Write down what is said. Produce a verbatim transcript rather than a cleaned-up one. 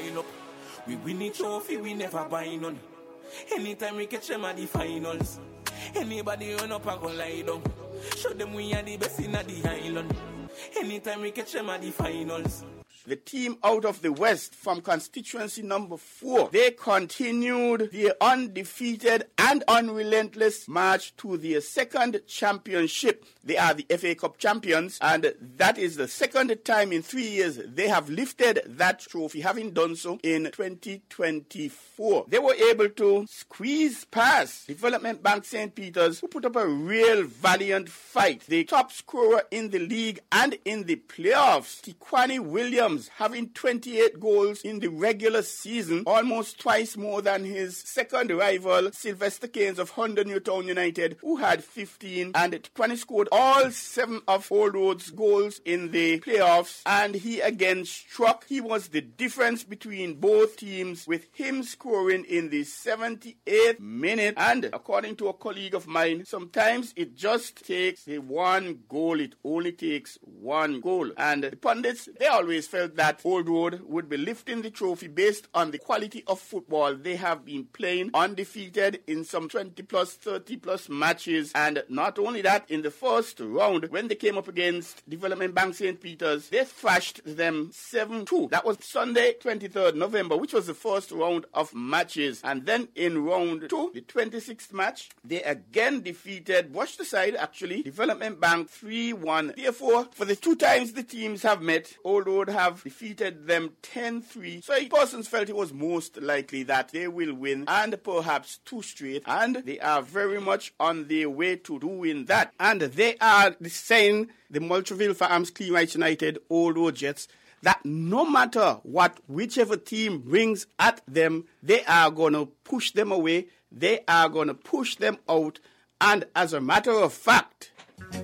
line up. We win the trophy, we never buy none. Anytime we catch them at the finals, anybody run up and go lie down. Show them we are the best in the island. Anytime we catch them at the finals. The team out of the West from constituency number four, they continued their undefeated and unrelentless march to their second championship. They are the F A Cup champions, and that is the second time in three years they have lifted that trophy, having done so in twenty twenty-four. They were able to squeeze past Development Bank Saint Peter's, who put up a real valiant fight. The top scorer in the league and in the playoffs, Tiquani Williams, having twenty-eight goals in the regular season, almost twice more than his second rival, Sylvester Keynes of Honda Newtown United, who had fifteen, and Tiquani scored all seven of Old Road's goals in the playoffs, and he again struck. He was the difference between both teams, with him scoring in the seventy-eighth minute, and according to a colleague of mine, sometimes it just takes a one goal. It only takes one goal. And the pundits, they always felt that Old Road would be lifting the trophy based on the quality of football they have been playing, undefeated in some twenty plus, thirty plus matches. And not only that, in the first round, when they came up against Development Bank Saint Peter's, they thrashed them seven two. That was Sunday, twenty-third November, which was the first round of matches. And then in round two, the twenty-sixth match, they again defeated, watch the side actually, Development Bank three one. Therefore, for the two times the teams have met, Old Road have defeated them ten three. So persons felt it was most likely that they will win, and perhaps two straight, and they are very much on their way to doing that. And they are saying, the Moultraville Farms Clean Rights United Old Road Jets, that no matter what whichever team brings at them, they are going to push them away, they are going to push them out, and as a matter of fact,